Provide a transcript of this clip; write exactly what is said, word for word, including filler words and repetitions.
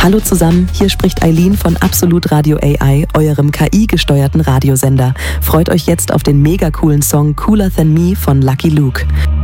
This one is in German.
Hallo zusammen, hier spricht Eileen von Absolut Radio A I, eurem K I-gesteuerten Radiosender. Freut euch jetzt auf den mega coolen Song Cooler Than Me von Lucky Luke.